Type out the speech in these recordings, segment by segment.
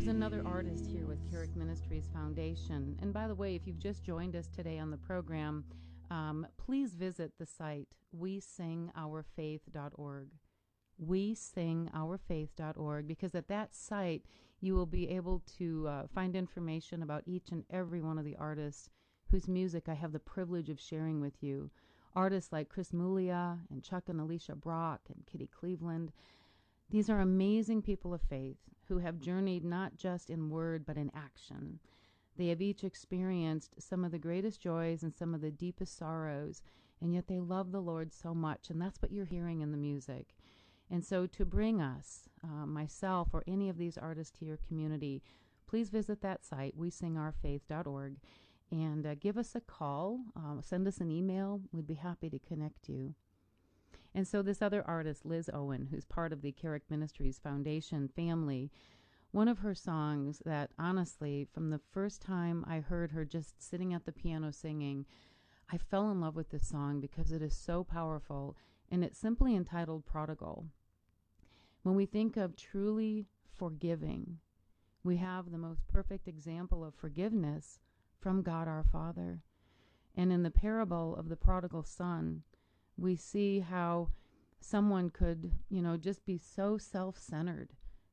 There's another artist here with Carrick Ministries Foundation. And by the way, if you've just joined us today on the program, please visit the site wesingourfaith.org. wesingourfaith.org, because at that site you will be able to find information about each and every one of the artists whose music I have the privilege of sharing with you. Artists like Chris Mulia and Chuck and Alicia Brock and Kitty Cleveland. These are amazing people of faith who have journeyed not just in word but in action. They have each experienced some of the greatest joys and some of the deepest sorrows, and yet they love the Lord so much, and that's what you're hearing in the music. And so to bring us, myself or any of these artists to your community, please visit that site, wesingourfaith.org, and give us a call, send us an email. We'd be happy to connect you. And so this other artist, Liz Owen, who's part of the Carrick Ministries Foundation family, one of her songs that, honestly, from the first time I heard her just sitting at the piano singing, I fell in love with this song because it is so powerful, and it's simply entitled Prodigal. When we think of truly forgiving, we have the most perfect example of forgiveness from God our Father. And in the parable of the prodigal son, we see how someone could, just be so self-centered,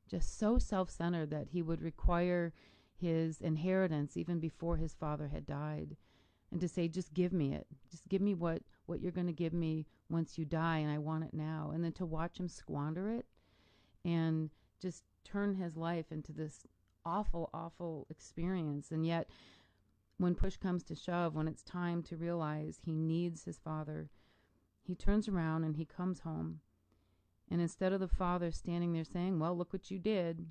that he would require his inheritance even before his father had died. And to say, just give me it. Just give me what you're going to give me once you die, and I want it now. And then to watch him squander it and just turn his life into this awful, awful experience. And yet, when push comes to shove, when it's time to realize he needs his father, he turns around and he comes home. And instead of the father standing there saying, well, look what you did,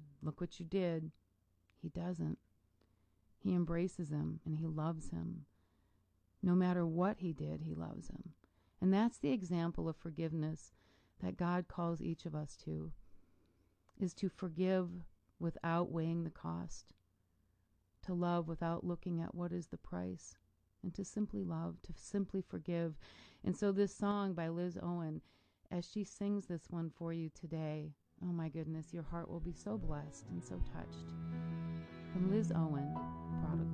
he doesn't. He embraces him and he loves him. No matter what he did, he loves him. And that's the example of forgiveness that God calls each of us to, is to forgive without weighing the cost, to love without looking at what is the price, and to simply love, to simply forgive. And so this song by Liz Owen, as she sings this one for you today, oh my goodness, your heart will be so blessed and so touched. From Liz Owen,